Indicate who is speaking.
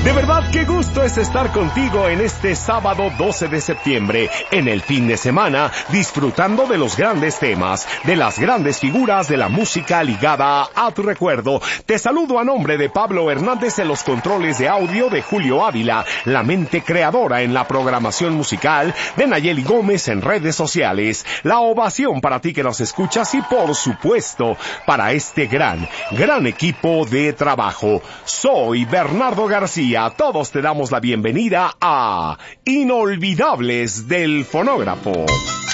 Speaker 1: De verdad, qué gusto es estar contigo en este sábado 12 de septiembre, en el fin de semana, disfrutando de los grandes temas, de las grandes figuras de la música ligada a tu recuerdo. Te saludo a nombre de Pablo Hernández en los controles de audio, de Julio Ávila, la mente creadora en la programación musical, de Nayeli Gómez en redes sociales. La ovación para ti que nos escuchas y, por supuesto, para este gran equipo de trabajo. Soy Bernardo García. Todos te damos la bienvenida a Inolvidables del Fonógrafo.